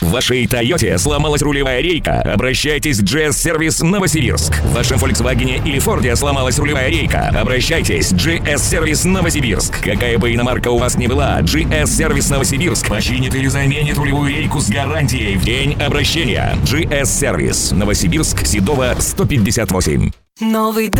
В вашей Тойоте сломалась рулевая рейка? Обращайтесь в GS-сервис Новосибирск. В вашем Volkswagen или Форде сломалась рулевая рейка? Обращайтесь в GS-сервис Новосибирск. Какая бы иномарка у вас ни была, GS-сервис Новосибирск починит или заменит рулевую рейку с гарантией в день обращения. GS-сервис Новосибирск, Седова, 158. Новый